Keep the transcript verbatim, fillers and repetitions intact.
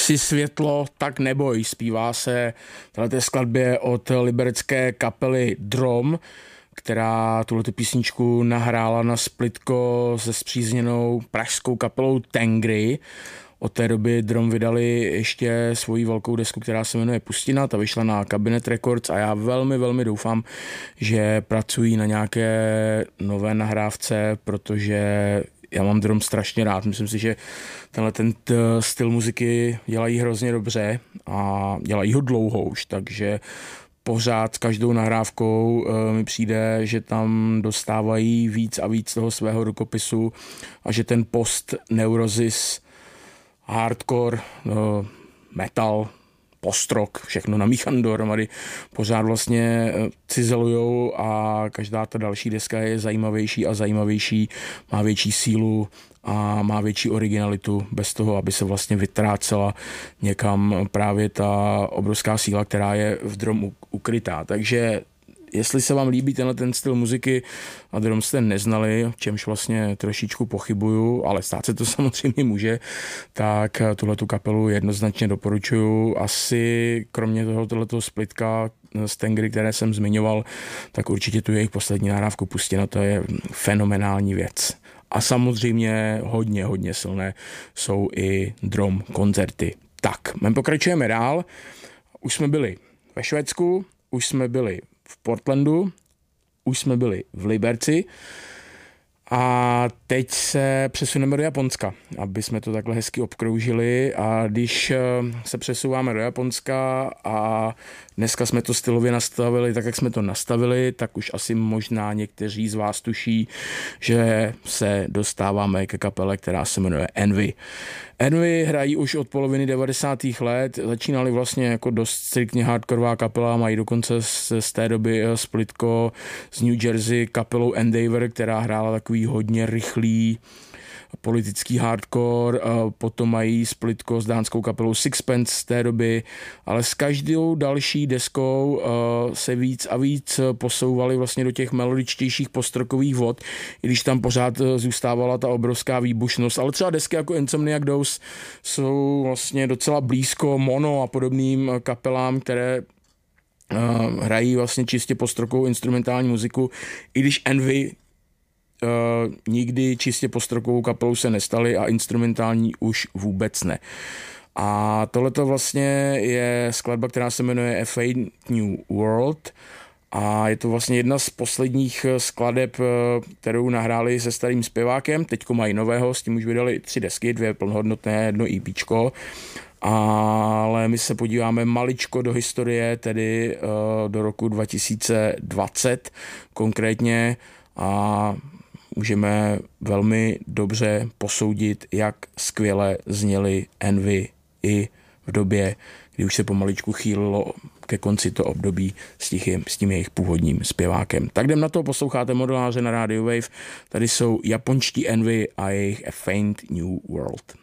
Chci světlo, tak neboj. Zpívá se v této skladbě od liberecké kapely Drom, která tuhletu písničku nahrála na splitko se spřízněnou pražskou kapelou Tengry. Od té doby Drom vydali ještě svoji velkou desku, která se jmenuje Pustina, ta vyšla na Cabinet Records a já velmi, velmi doufám, že pracují na nějaké nové nahrávce, protože já mám Drom strašně rád. Myslím si, že tenhle ten t- styl muziky dělají hrozně dobře a dělají ho dlouho už, takže pořád s každou nahrávkou e, mi přijde, že tam dostávají víc a víc toho svého rukopisu a že ten post Neurosis, hardcore, e, metal, post-rock, všechno namíchané dohromady, pořád vlastně cizelujou a každá ta další deska je zajímavější a zajímavější, má větší sílu a má větší originalitu bez toho, aby se vlastně vytrácela někam právě ta obrovská síla, která je v Dromu ukrytá. Takže jestli se vám líbí tenhle ten styl muziky a Drom jste neznali, čemž vlastně trošičku pochybuju, ale stát se to samozřejmě může, tak tuhletu kapelu jednoznačně doporučuju. Asi kromě toho tohleto splitka z Tengry, které jsem zmiňoval, tak určitě tu jejich poslední nahrávku Pustina, to je fenomenální věc. A samozřejmě hodně, hodně silné jsou i Drom koncerty. Tak, my pokračujeme dál. Už jsme byli ve Švédsku, už jsme byli v Portlandu, už jsme byli v Liberci a teď se přesuneme do Japonska, aby jsme to takhle hezky obkroužili. A když se přesouváme do Japonska a dneska jsme to stylově nastavili tak, jak jsme to nastavili, tak už asi možná někteří z vás tuší, že se dostáváme ke kapele, která se jmenuje Envy. Envy hrají už od poloviny devadesátých let, začínali vlastně jako dost striktně hardkorová kapela, mají dokonce z, z té doby splitko z New Jersey kapelou Endeavor, která hrála takový hodně rychlý politický hardcore, potom mají splitko s dánskou kapelou Sixpence z té doby, ale s každou další deskou se víc a víc posouvali vlastně do těch melodičtějších postrokových vod, i když tam pořád zůstávala ta obrovská výbušnost, ale třeba desky jako Insomniac Dose jsou vlastně docela blízko Mono a podobným kapelám, které hrají vlastně čistě postrokovou instrumentální muziku, i když Envy Uh, nikdy čistě postrokovou kapelou se nestali a instrumentální už vůbec ne. A tohleto vlastně je skladba, která se jmenuje A Faint New World a je to vlastně jedna z posledních skladeb, kterou nahráli se starým zpěvákem. Teďko mají nového, s tím už vydali tři desky, dvě plnohodnotné, jedno EPčko. Ale my se podíváme maličko do historie, tedy uh, do roku dva tisíce dvacet konkrétně, a můžeme velmi dobře posoudit, jak skvěle zněly Envy i v době, kdy už se pomaličku chýlilo ke konci to období s tím, s tím jejich původním zpěvákem. Tak jdem na to, posloucháte Moduláře na Radio Wave. Tady jsou japonští Envy a jejich A Faint New World.